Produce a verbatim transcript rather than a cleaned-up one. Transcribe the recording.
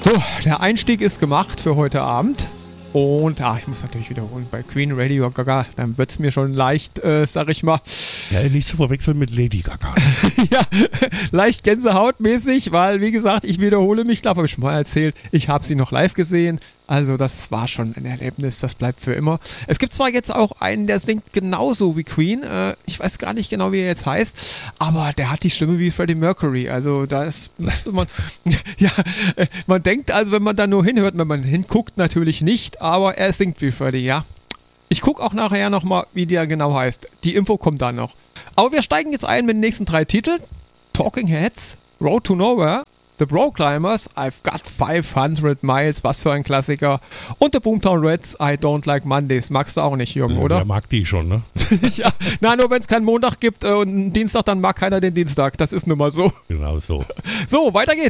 So, der Einstieg ist gemacht für heute Abend. Und ah, ich muss natürlich wiederholen, bei Queen Radio Gaga, dann wird es mir schon leicht, äh, sag ich mal. Ja, nicht zu verwechseln mit Lady Gaga. Ja, leicht gänsehautmäßig, weil, wie gesagt, ich wiederhole mich, glaube habe ich schon mal erzählt, ich habe sie noch live gesehen. Also das war schon ein Erlebnis, das bleibt für immer. Es gibt zwar jetzt auch einen, der singt genauso wie Queen, äh, ich weiß gar nicht genau, wie er jetzt heißt, aber der hat die Stimme wie Freddie Mercury, also da müsste man, ja, äh, man denkt also, wenn man da nur hinhört, wenn man hinguckt, natürlich nicht, aber er singt wie Freddie, ja. Ich gucke auch nachher nochmal, wie der genau heißt. Die Info kommt dann noch. Aber wir steigen jetzt ein mit den nächsten drei Titeln. Talking Heads, Road to Nowhere, The Bro Climbers, I've Got fünfhundert Miles, was für ein Klassiker. Und The Boomtown Rats, I Don't Like Mondays. Magst du auch nicht, Jürgen, oder? Ja, mag die schon, ne? Ja, na, nur wenn es keinen Montag gibt äh, und einen Dienstag, dann mag keiner den Dienstag. Das ist nun mal so. Genau so. So, weiter geht's.